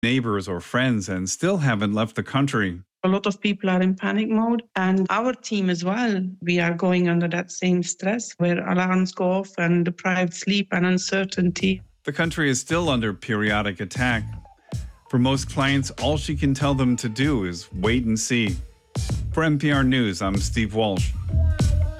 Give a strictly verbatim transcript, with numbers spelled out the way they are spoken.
neighbors or friends and still haven't left the country. A lot of people are in panic mode, and our team as well. We are going under that same stress where alarms go off and deprived sleep and uncertainty. The country is still under periodic attack. For most clients, all she can tell them to do is wait and see. For N P R News, I'm Steve Walsh.